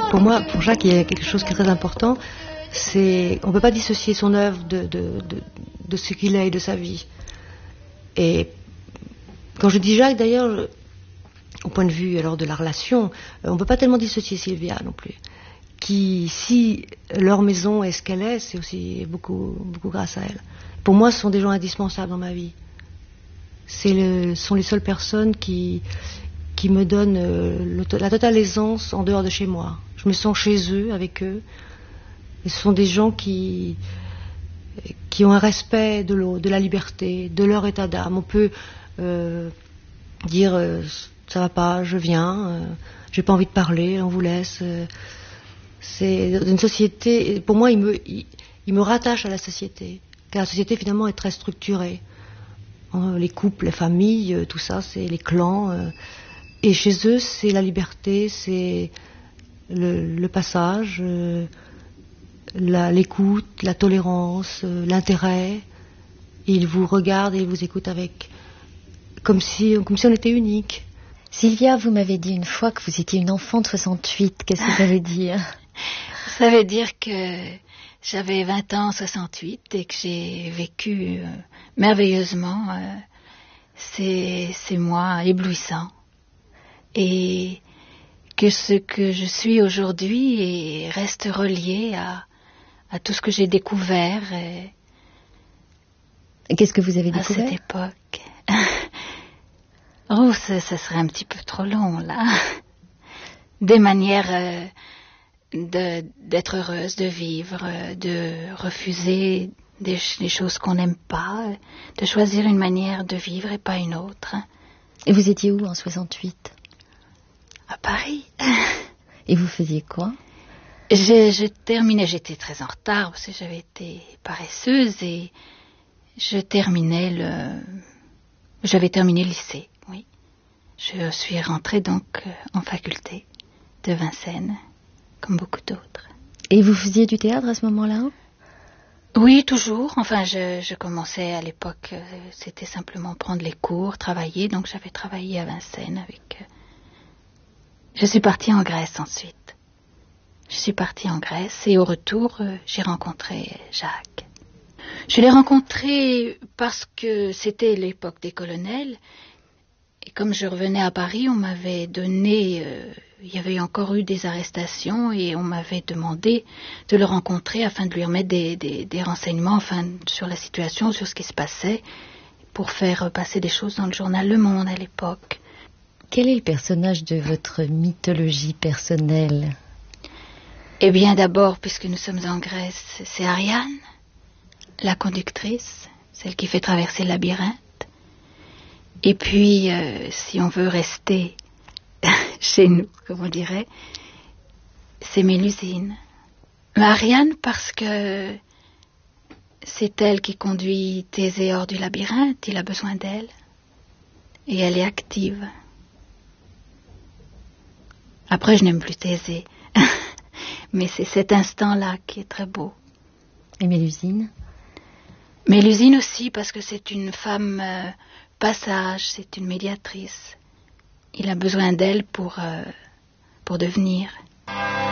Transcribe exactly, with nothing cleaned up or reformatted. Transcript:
Pour moi, pour Jacques, il y a quelque chose qui est très important, c'est on ne peut pas dissocier son œuvre de, de, de, de ce qu'il est et de sa vie. Et quand je dis Jacques, d'ailleurs, je, au point de vue alors de la relation, on ne peut pas tellement dissocier Sylvia non plus. Qui, si leur maison est ce qu'elle est, c'est aussi beaucoup, beaucoup grâce à elle. Pour moi, ce sont des gens indispensables dans ma vie. C'est le, ce sont les seules personnes qui, qui me donnent euh, le, la totale aisance en dehors de chez moi. Je me sens chez eux, avec eux. Et ce sont des gens qui, qui ont un respect de l'autre, de la liberté, de leur état d'âme. On peut euh, dire euh, ça va pas, je viens, euh, j'ai pas envie de parler, on vous laisse. Euh, c'est une société. Pour moi, il me, il, il me rattache à la société. Car la société finalement est très structurée. Euh, les couples, les familles, euh, tout ça, c'est les clans. Euh, et chez eux, c'est la liberté, c'est le, le passage. Euh, La, l'écoute, la tolérance, euh, l'intérêt. Et ils vous regardent et ils vous écoutent avec, comme si, comme si on était unique. Sylvia, vous m'avez dit une fois que vous étiez une enfant de soixante-huit. Qu'est-ce que ça veut dire? Ça veut dire que j'avais vingt ans en soixante-huit et que j'ai vécu euh, merveilleusement euh, ces, ces mois éblouissants. Et que ce que je suis aujourd'hui et reste relié à à tout ce que j'ai découvert. Et, et qu'est-ce que vous avez découvert? À cette époque. Oh, ça, ça serait un petit peu trop long, là. Des manières euh, de, d'être heureuse, de vivre, de refuser des, des choses qu'on n'aime pas, de choisir une manière de vivre et pas une autre. Et vous étiez où en soixante-huit? À Paris. Et vous faisiez quoi? Je, je terminais, j'étais très en retard parce que j'avais été paresseuse et je terminais le... J'avais terminé le lycée, oui. Je suis rentrée donc en faculté de Vincennes, comme beaucoup d'autres. Et vous faisiez du théâtre à ce moment-là? Oui, toujours. Enfin, je, je commençais à l'époque, c'était simplement prendre les cours, travailler. Donc j'avais travaillé à Vincennes avec... Je suis partie en Grèce ensuite. Je suis partie en Grèce et au retour, euh, j'ai rencontré Jacques. Je l'ai rencontré parce que c'était l'époque des colonels. Et comme je revenais à Paris, on m'avait donné... Euh, il y avait encore eu des arrestations et on m'avait demandé de le rencontrer afin de lui remettre des, des, des renseignements enfin, sur la situation, sur ce qui se passait, pour faire passer des choses dans le journal Le Monde à l'époque. Quel est le personnage de votre mythologie personnelle ? Eh bien, d'abord, puisque nous sommes en Grèce, c'est Ariane, la conductrice, celle qui fait traverser le labyrinthe. Et puis, euh, si on veut rester chez nous, comme on dirait, c'est Mélusine. Ariane, parce que c'est elle qui conduit Thésée hors du labyrinthe, il a besoin d'elle. Et elle est active. Après, je n'aime plus Thésée. Mais c'est cet instant-là qui est très beau. Et Mélusine ? Mélusine aussi, parce que c'est une femme euh, passage, c'est une médiatrice. Il a besoin d'elle pour, euh, pour devenir.